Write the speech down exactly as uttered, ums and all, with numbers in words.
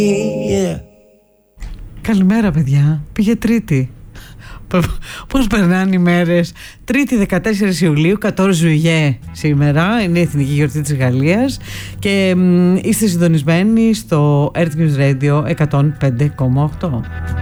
Yeah. Καλημέρα παιδιά, πήγε Τρίτη. Πώς περνάνε οι μέρες. Τρίτη δεκατέσσερις Ιουλίου, κατόρ Ζουιγέ σήμερα, είναι η Εθνική Γιορτή της Γαλλίας. Και μ, είστε συντονισμένοι στο Earth News Radio εκατόν πέντε κόμμα οκτώ.